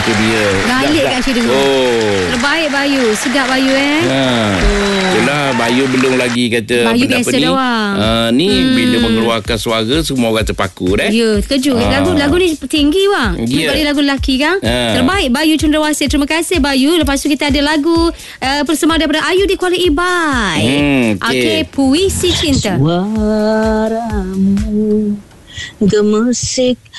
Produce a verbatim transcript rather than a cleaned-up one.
tu dia. Balik kat Cik dengar. Oh. Terbaik Bayu. Sedap Bayu eh. Ha. Oh. Itulah Bayu belum lagi kata Bayu benda biasa apa ni. dah, Wang. Uh, ni Hmm. bila mengeluarkan suara semua orang terpaku eh. Ya, terkejut. Ah. Lagu lagu ni tinggi bang. Ya. Daripada lagu lelaki kan. Ah. Terbaik Bayu Cendrawasih. Terima kasih Bayu. Lepas tu kita ada lagu uh, persembahan daripada Ayu di Kuala Ibai. Hmm, okey. Okey, Puisi Cinta. Suaramu gemersik